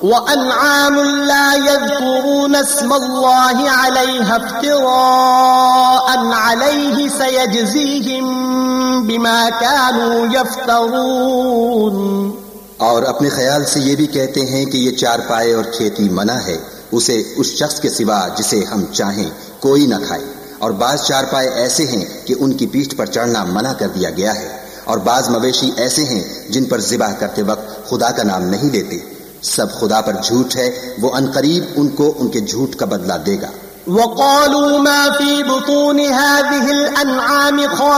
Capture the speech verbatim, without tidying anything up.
वअनआमुन ला यज़कुरून अस्मल्लाहि अलैहा इफ्तिराअन अलैहि सयजज़ीहिम बिमा कानू यफ्तरून। और अपने ख्याल से ये भी कहते हैं कि ये चारपाए और खेती मना है, उसे उस शख्स के सिवा जिसे हम चाहें कोई न खाए। और बाज चारपाए ऐसे हैं कि उनकी पीठ पर चढ़ना मना कर दिया गया है, और बाज मवेशी ऐसे हैं जिन पर ज़िबाह करते वक्त खुदा का नाम नहीं लेते। सब खुदा पर झूठ है, वो अनकरीब उनको उनके झूठ का बदला देगा। वक़ालू मा फी बुतून हाज़िहिल अनआम